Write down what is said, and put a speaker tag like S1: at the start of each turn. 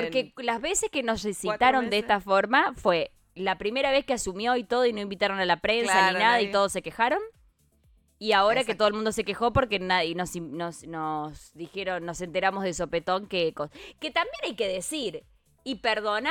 S1: Porque las veces que nos citaron de esta forma fue la primera vez que asumió y todo y no invitaron a la prensa
S2: Claro,
S1: ni nada
S2: nadie.
S1: y todos se quejaron. Y ahora que
S2: Exacto.
S1: todo el mundo se quejó porque nadie nos dijeron, nos enteramos de sopetón que también hay que decir y perdonar